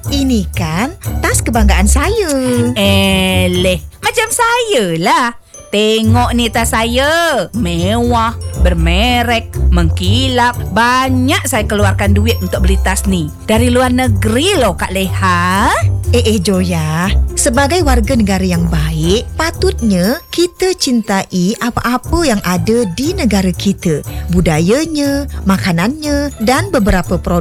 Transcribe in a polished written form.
Ini kan tas kebanggaan saya. Macam saya lah. Tengok ni tas saya. Mewah, bermerek, mengkilap. Banyak saya keluarkan duit untuk beli tas ni. Dari luar negeri loh Kak Leha. Joya, sebagai warga negara yang baik, patutnya kita cintai apa-apa yang ada di negara kita. Budayanya, makanannya dan beberapa produk